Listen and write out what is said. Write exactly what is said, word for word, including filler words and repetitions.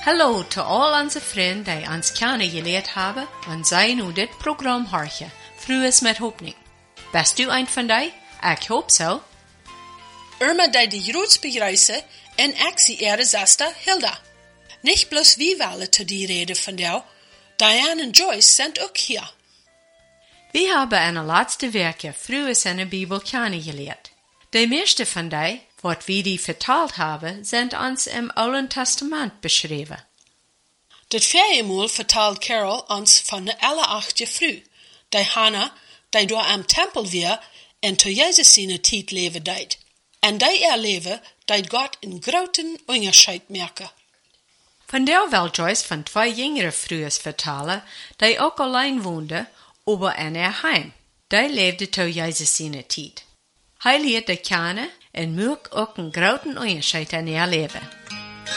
Hallo to all onze vrienden die ons kennengelernt hebben, wanneer zij nu dit programma horen, Frues met Hoopning. Bist u een van die? Ik hoop zo. Irma die de roots begrüßen en ik zie ihre Zasta Hilda. Nicht bloß wie willen te die reden van jou, Diane en Joyce zijn ook hier. We hebben in de laatste weken Frues in de Bibel kennengelernt. De meeste van die, wat we die vertaald hebben, zijn ons im Oude Testament beschreven. Dit vierde Mal vertelt Carol ons van de allerachtje Früh, die Hannah, die door am Tempel weer en to Jezus zijn tijd leven deed. En die erleven dat God een groten onderscheid merken. Van der wil Joyce van twee jüngere Frues vertellen, die ook alleen woonden, aber in haar heim. Die leefde to Jezus zijn tijd. Hij leert de kennen en merkt ook een groten onderscheid in haar leven.